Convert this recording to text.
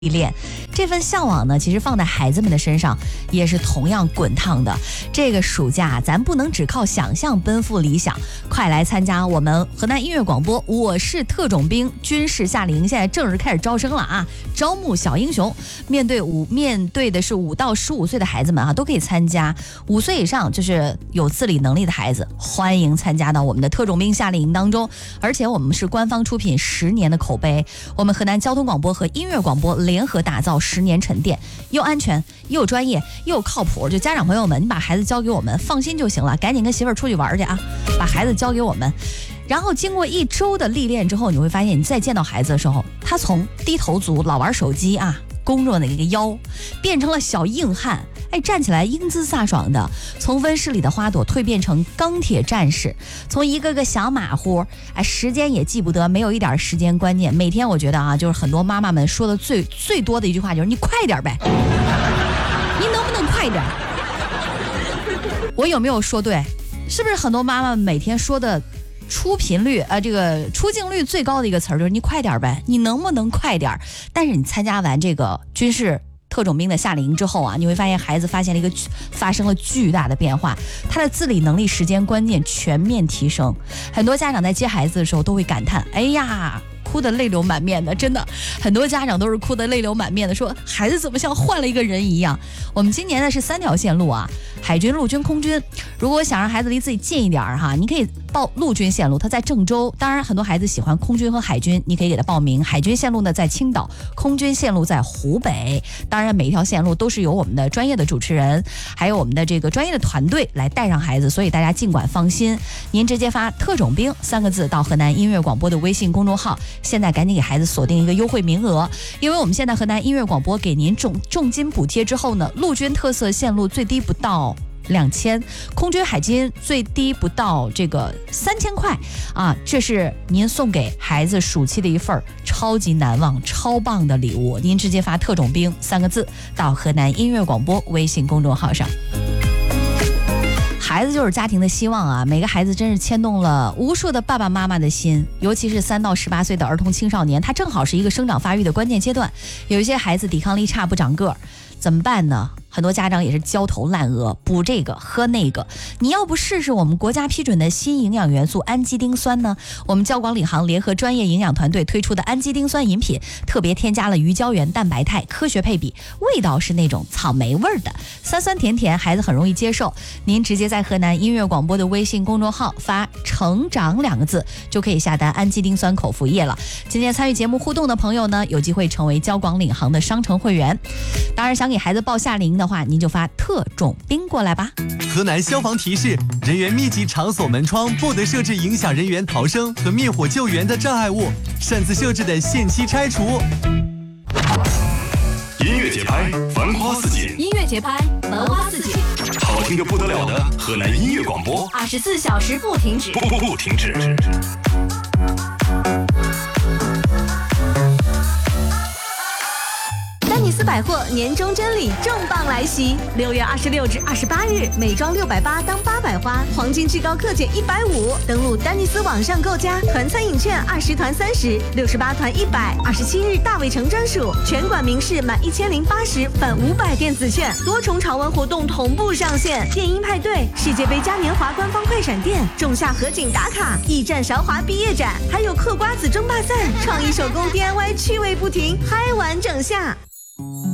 历练，这份向往呢，其实放在孩子们的身上也是同样滚烫的。这个暑假，咱不能只靠想象奔赴理想，快来参加我们河南音乐广播我是特种兵军事夏令营，现在正式开始招生了啊！招募小英雄，面对的是5到15岁的孩子们啊，都可以参加。5岁以上就是有自理能力的孩子，欢迎参加到我们的特种兵夏令营当中。而且我们是官方出品10年的口碑，我们河南交通广播和音乐广播联合打造10年沉淀，又安全又专业又靠谱。就家长朋友们，你把孩子交给我们，放心就行了，赶紧跟媳妇儿出去玩去啊，把孩子交给我们。然后经过1周的历练之后，你会发现你再见到孩子的时候，他从低头族老玩手机啊，弓着那个腰，变成了小硬汉，站起来英姿飒爽的，从温室里的花朵蜕变成钢铁战士，从一个个小马虎，时间也记不得，没有一点时间观念。每天我觉得啊，就是很多妈妈们说的最多的一句话就是你快点呗，你能不能快点？我有没有说对？是不是很多妈妈每天说的出频率这个出镜率最高的一个词儿就是你快点呗，你能不能快点？但是你参加完这个军事特种兵的夏令营之后啊，你会发现孩子发生了巨大的变化，他的自理能力、时间观念全面提升。很多家长在接孩子的时候都会感叹，哎呀，哭得泪流满面的，真的，很多家长都是哭得泪流满面的，说孩子怎么像换了一个人一样。我们今年呢是3条线路啊，海军、陆军、空军。如果想让孩子离自己近一点哈，你可以报陆军线路，它在郑州。当然很多孩子喜欢空军和海军，你可以给他报名。海军线路呢在青岛，空军线路在湖北。当然每一条线路都是由我们的专业的主持人还有我们的这个专业的团队来带上孩子，所以大家尽管放心。您直接发特种兵3个字到河南音乐广播的微信公众号，现在赶紧给孩子锁定一个优惠名额，因为我们现在河南音乐广播给您重金补贴之后呢，陆军特色线路最低不到2000，空军海军最低不到这个3000块啊！这是您送给孩子暑期的一份超级难忘、超棒的礼物。您直接发特种兵3个字到河南音乐广播微信公众号上。孩子就是家庭的希望啊！每个孩子真是牵动了无数的爸爸妈妈的心，尤其是3到18岁的儿童青少年，他正好是一个生长发育的关键阶段。有一些孩子抵抗力差，不长个儿，怎么办呢？很多家长也是焦头烂额，补这个喝那个。你要不试试我们国家批准的新营养元素氨基丁酸呢？我们交广领航联合专业营养团队推出的氨基丁酸饮品，特别添加了鱼胶原蛋白肽，科学配比，味道是那种草莓味的，酸酸甜甜，孩子很容易接受。您直接在河南音乐广播的微信公众号发成长2个字，就可以下单氨基丁酸口服液了。今天参与节目互动的朋友呢，有机会成为交广领航的商城会员。当然想给孩子报夏令营的话，您就发特种兵过来吧。 河南消防提示：人员密集场所门窗不得设置影响人员逃生和灭火救援的障碍物，擅自设置的限期拆除。 音乐节拍，繁花似锦。 音乐节拍，繁花似锦。 好听得不得了的河南音乐广播 ，24小时不停止， 不停止。 丹尼斯百货年终真礼重磅来袭，6月26至28日，美妆680当800花，黄金最高克减150。登录丹尼斯网上购加，团餐饮券20团30，68团100，27日大卫城专属，全馆名士满1080返500电子券，多重潮玩活动同步上线，电音派对、世界杯嘉年华官方快闪店、仲夏河景打卡、驿站韶华毕业展，还有嗑瓜子争霸赛、创意手工 DIY 趣味不停，嗨玩整下。